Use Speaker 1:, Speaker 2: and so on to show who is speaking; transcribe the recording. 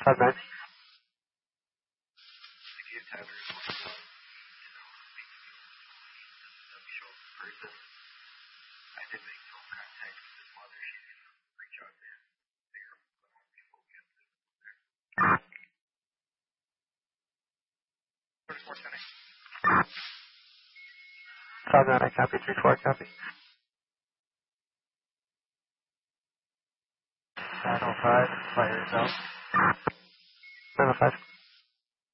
Speaker 1: 5-9. Five nine, I copy. 3-4, copy. 905, fire yourself. 905.